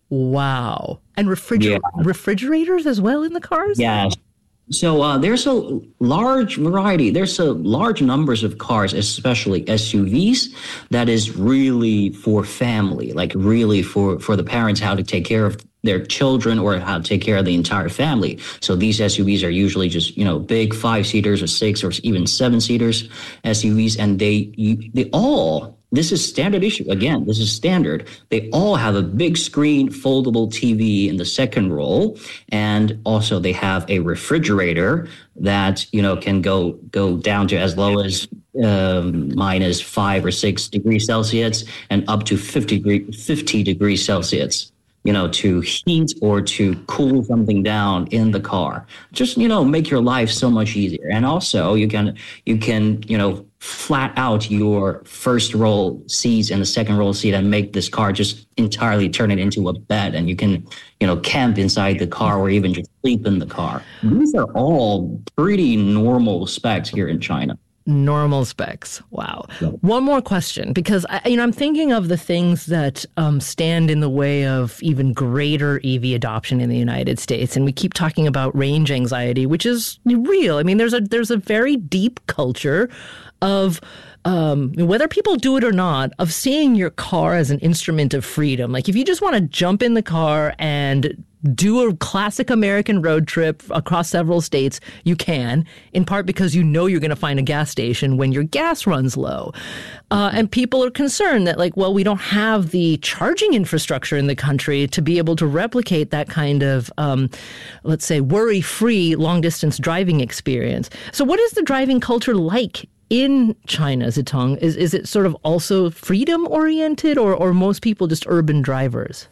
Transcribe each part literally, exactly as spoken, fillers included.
Wow. And refriger- Yeah. refrigerators as well in the cars? Yeah. So uh, there's a large variety. There's a large numbers of cars, especially S U Vs, that is really for family, like really for, for the parents, how to take care of their children or how to take care of the entire family. So these S U Vs are usually just, you know, big five seaters or six or even seven seaters S U Vs. And they, you, they all, this is standard issue. Again, this is standard. They all have a big screen foldable T V in the second row. And also they have a refrigerator that, you know, can go, go down to as low as um, minus five or six degrees Celsius and up to fifty, fifty degrees Celsius, you know, to heat or to cool something down in the car. Just, you know, make your life so much easier. And also you can, you can, you know, flat out your first row seats and the second row seat and make this car just entirely turn it into a bed. And you can, you know, camp inside the car or even just sleep in the car. These are all pretty normal specs here in China. Normal specs. Wow. One more question, because I, you know, I'm thinking of the things that um, stand in the way of even greater E V adoption in the United States, and we keep talking about range anxiety, which is real. I mean, there's a there's a very deep culture of um, whether people do it or not, of seeing your car as an instrument of freedom. Like if you just want to jump in the car and do a classic American road trip across several states, you can, in part because you know you're going to find a gas station when your gas runs low. Uh, and people are concerned that, like, well, we don't have the charging infrastructure in the country to be able to replicate that kind of, um, let's say, worry-free long-distance driving experience. So what is the driving culture like in China, Zitong? Is, is it sort of also freedom-oriented, or, or most people just urban drivers?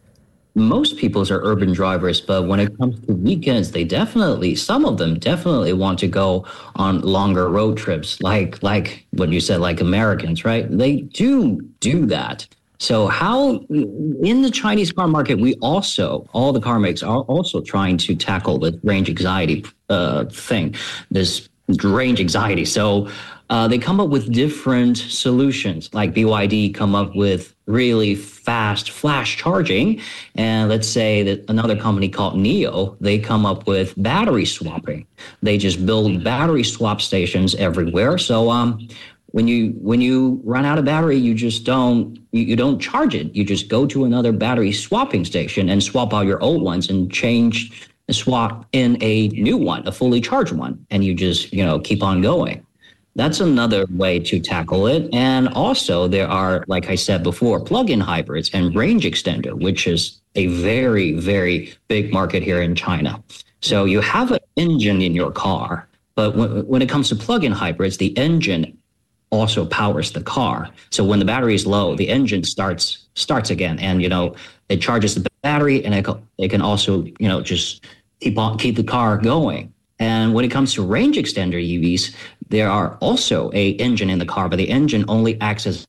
Most people's are urban drivers, but when it comes to weekends, they definitely, some of them definitely want to go on longer road trips, like like what you said, like Americans, right? They do do that. So how in the Chinese car market, we also, all the car makers are also trying to tackle the range anxiety uh, thing, this range anxiety. So uh, they come up with different solutions, like B Y D come up with really fast flash charging. And let's say that another company called NIO, they come up with battery swapping. They just build battery swap stations everywhere. So um, when you when you run out of battery, you just don't you, you don't charge it. You just go to another battery swapping station and swap out your old ones and change and swap in a new one, a fully charged one, and you just, you know, keep on going. That's another way to tackle it. And also there are, like I said before, plug-in hybrids and range extender, which is a very, very big market here in China. So you have an engine in your car, but when, when it comes to plug-in hybrids, the engine also powers the car. So when the battery is low, the engine starts starts again, and, you know, it charges the battery, and it, it can also, you know, just keep on keep the car going. And when it comes to range extender E Vs, there are also a engine in the car, but the engine only acts as...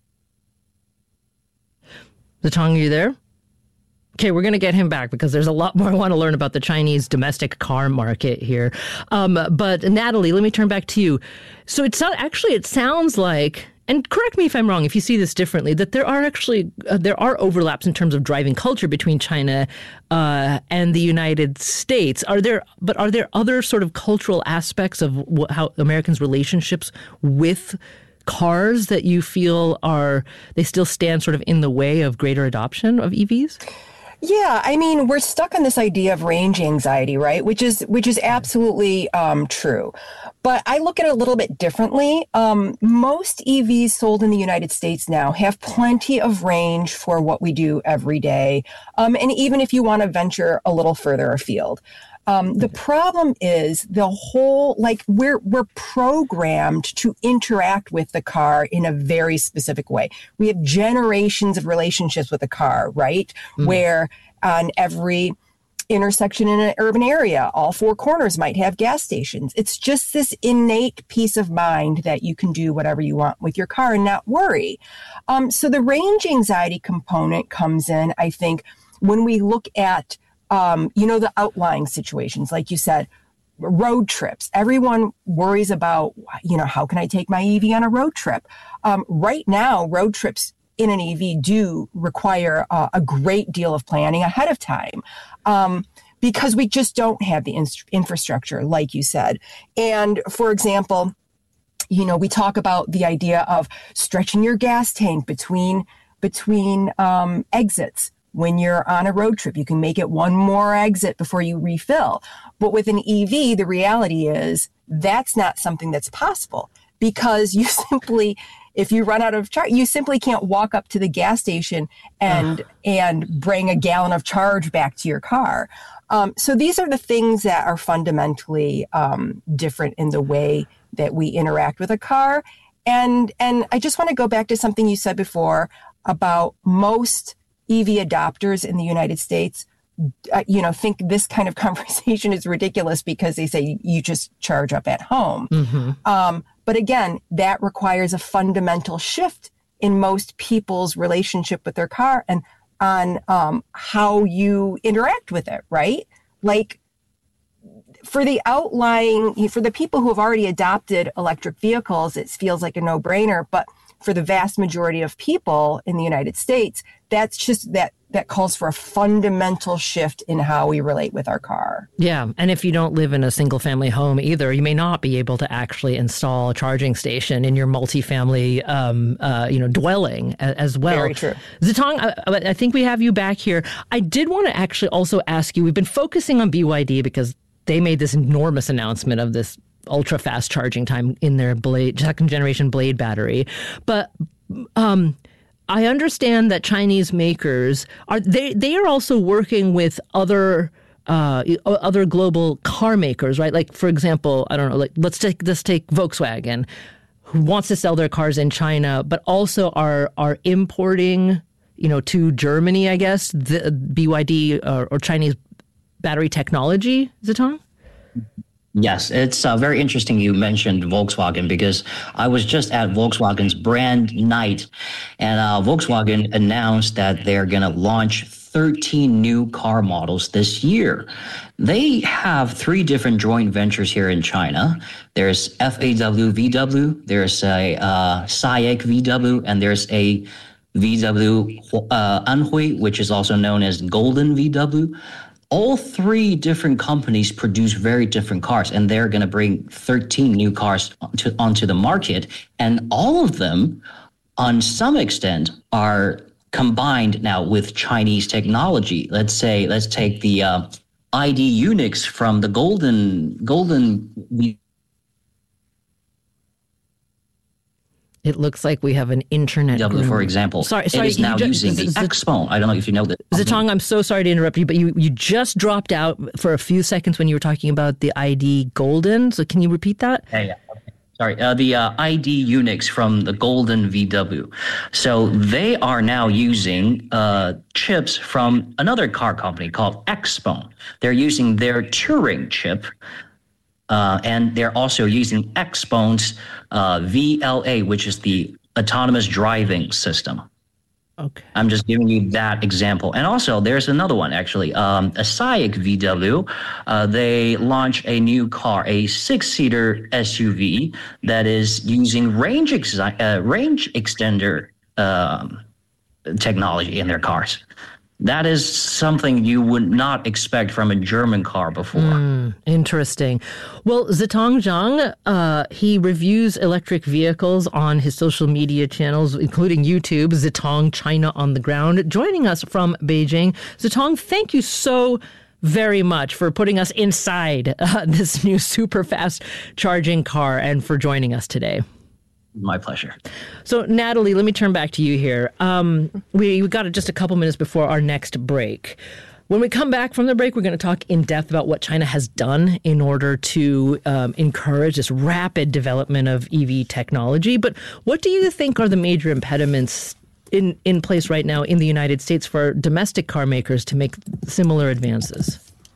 Zitong, are you there? Okay, we're going to get him back because there's a lot more I want to learn about the Chinese domestic car market here. Um, but Natalie, let me turn back to you. So it's not, actually, it sounds like, and correct me if I'm wrong, if you see this differently, that there are actually, uh, there are overlaps in terms of driving culture between China uh, and the United States. Are there, but are there other sort of cultural aspects of wh- how Americans' relationships with cars that you feel are, they still stand sort of in the way of greater adoption of E Vs? Yeah, I mean, we're stuck on this idea of range anxiety, right? Which is which is absolutely um, true. But I look at it a little bit differently. Um, most E Vs sold in the United States now have plenty of range for what we do every day. Um, and even if you want to venture a little further afield. Um, the problem is the whole, like, we're we're programmed to interact with the car in a very specific way. We have generations of relationships with the car, right? Mm-hmm. Where on every intersection in an urban area, all four corners might have gas stations. It's just this innate peace of mind that you can do whatever you want with your car and not worry. Um, so the range anxiety component comes in, I think, when we look at Um, you know, the outlying situations, like you said, road trips. Everyone worries about, you know, how can I take my E V on a road trip? Um, right now, road trips in an E V do require uh, a great deal of planning ahead of time. Um, because we just don't have the in- infrastructure, like you said. And for example, you know, we talk about the idea of stretching your gas tank between between um, exits. When you're on a road trip, you can make it one more exit before you refill. But with an E V, the reality is that's not something that's possible, because you simply, if you run out of charge, you simply can't walk up to the gas station and and bring a gallon of charge back to your car. Um, so these are the things that are fundamentally um, different in the way that we interact with a car. And and I just want to go back to something you said before about most E V adopters in the United States, uh, you know, think this kind of conversation is ridiculous because they say you just charge up at home. Mm-hmm. Um, but again, that requires a fundamental shift in most people's relationship with their car and on um, how you interact with it, right? Like for the outlying, for the people who have already adopted electric vehicles, it feels like a no-brainer, but for the vast majority of people in the United States, that's just that that calls for a fundamental shift in how we relate with our car. Yeah. And if you don't live in a single family home either, you may not be able to actually install a charging station in your multifamily, um, uh, you know, dwelling as, as well. Very true. Zitong, I, I think we have you back here. I did want to actually also ask you, we've been focusing on B Y D because they made this enormous announcement of this ultra fast charging time in their Blade second generation Blade battery. But um, I understand that Chinese makers are they they are also working with other uh, other global car makers, right? Like, for example, I don't know, like let's take let's take Volkswagen, who wants to sell their cars in China, but also are are importing, you know, to Germany, I guess, the B Y D or, or Chinese battery technology. Zitong? Yes, it's uh, very interesting you mentioned Volkswagen, because I was just at Volkswagen's brand night, and uh, Volkswagen announced that they're going to launch thirteen new car models this year. They have three different joint ventures here in China. There's F A W V W, there's a uh, S I A C V W, and there's a V W uh, Anhui, which is also known as Golden V W. All three different companies produce very different cars, and they're going to bring thirteen new cars onto, onto the market. And all of them, on some extent, are combined now with Chinese technology. Let's say, let's take the uh, I D Unix from the Golden Golden. It looks like we have an internet. W, for example, sorry, sorry, it is now just, using the Xphone. I don't know if you know that. Zitong, I'm so sorry to interrupt you, but you, you just dropped out for a few seconds when you were talking about the I D Golden. So can you repeat that? Yeah, yeah. Okay. Sorry, uh, the uh, I D Unix from the Golden V W. So they are now using uh, chips from another car company called Xphone. They're using their Turing chip. Uh, and they're also using Xphone's uh, V L A, which is the autonomous driving system. Okay. I'm just giving you that example. And also, there's another one, actually. Um, a S I A C V W, uh, they launch a new car, a six-seater S U V that is using range, ex- uh, range extender um, technology in their cars. That is something you would not expect from a German car before. Mm, interesting. Well, Zitong Zhang, uh, he reviews electric vehicles on his social media channels, including YouTube, Zitong China on the Ground, joining us from Beijing. Zitong, thank you so very much for putting us inside uh, this new super fast charging car and for joining us today. My pleasure. So, Natalie, let me turn back to you here. Um, we, we got just a couple minutes before our next break. When we come back from the break, we're going to talk in depth about what China has done in order to um, encourage this rapid development of E V technology. But what do you think are the major impediments in, in place right now in the United States for domestic car makers to make similar advances?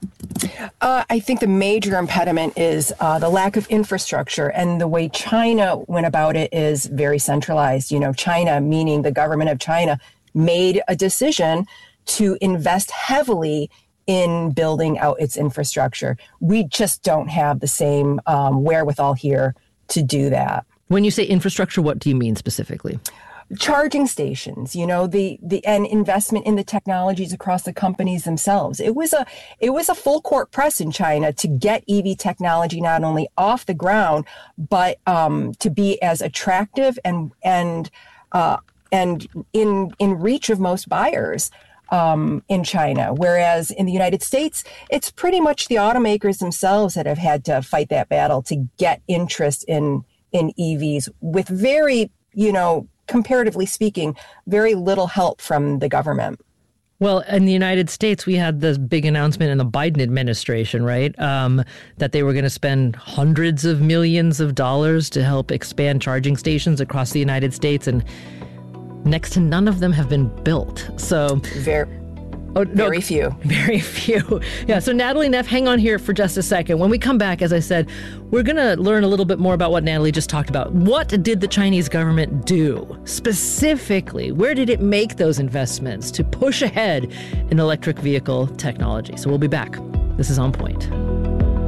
Uh, I think the major impediment is uh, the lack of infrastructure, and the way China went about it is very centralized. You know, China, meaning the government of China, made a decision to invest heavily in building out its infrastructure. We just don't have the same um, wherewithal here to do that. When you say infrastructure, what do you mean specifically? charging stations, you know, the, the, and investment in the technologies across the companies themselves. It was a, it was a full court press in China to get E V technology not only off the ground, but, um, to be as attractive and, and, uh, and in, in reach of most buyers, um, in China. Whereas in the United States, it's pretty much the automakers themselves that have had to fight that battle to get interest in, in E Vs with very, you know, comparatively speaking, very little help from the government. Well, in the United States, we had this big announcement in the Biden administration, right, um, that they were going to spend hundreds of millions of dollars to help expand charging stations across the United States, and next to none of them have been built. So very, oh, no, very few. Very few. Yeah. So Natalie Neff, hang on here for just a second. When we come back, as I said, we're going to learn a little bit more about what Natalie just talked about. What did the Chinese government do specifically? Where did it make those investments to push ahead in electric vehicle technology? So we'll be back. This is On Point.